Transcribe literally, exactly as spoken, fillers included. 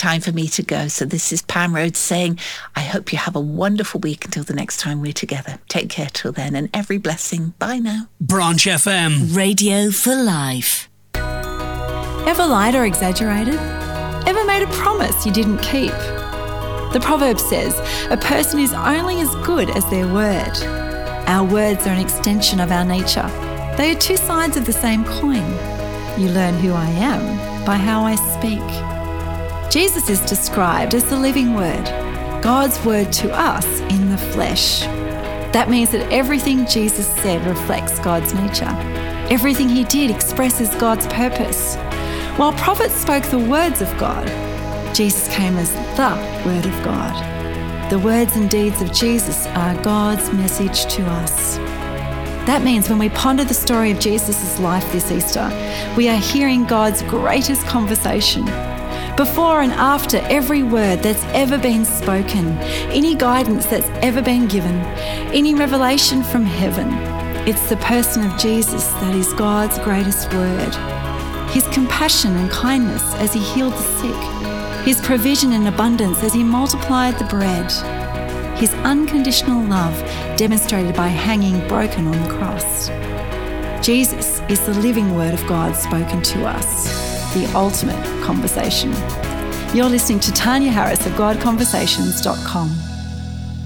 time for me to go. So this is Pam Rhodes saying, I hope you have a wonderful week until the next time we're together. Take care till then, and every blessing. Bye now. Branch F M. Radio for life. Ever lied or exaggerated? Ever made a promise you didn't keep? The proverb says, a person is only as good as their word. Our words are an extension of our nature. They are two sides of the same coin. You learn who I am by how I speak. Jesus is described as the living word, God's word to us in the flesh. That means that everything Jesus said reflects God's nature. Everything he did expresses God's purpose. While prophets spoke the words of God, Jesus came as the Word of God. The words and deeds of Jesus are God's message to us. That means when we ponder the story of Jesus' life this Easter, we are hearing God's greatest conversation. Before and after every word that's ever been spoken, any guidance that's ever been given, any revelation from heaven, it's the person of Jesus that is God's greatest word. His compassion and kindness as he healed the sick, his provision and abundance as he multiplied the bread, his unconditional love demonstrated by hanging broken on the cross. Jesus is the living word of God spoken to us, the ultimate conversation. You're listening to Tanya Harris of God Conversations dot com.